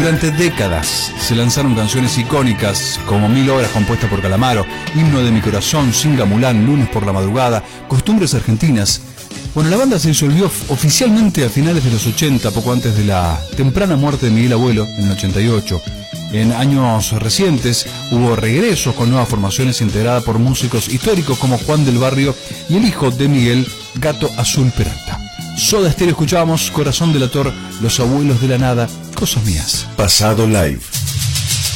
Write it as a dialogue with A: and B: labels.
A: Durante décadas se lanzaron canciones icónicas como Mil Horas compuesta por Calamaro, Himno de mi corazón, Singa Mulán, Lunes por la madrugada, Costumbres argentinas. Bueno, la banda se disolvió oficialmente a finales de los 80, poco antes de la temprana muerte de Miguel Abuelo, en el 88. En años recientes hubo regresos con nuevas formaciones integradas por músicos históricos como Juan del Barrio y el hijo de Miguel, Gato Azul Peralta. Soda Stereo escuchábamos Corazón Delator, Los Abuelos de la Nada, Cosas Mías.
B: Pasado Live.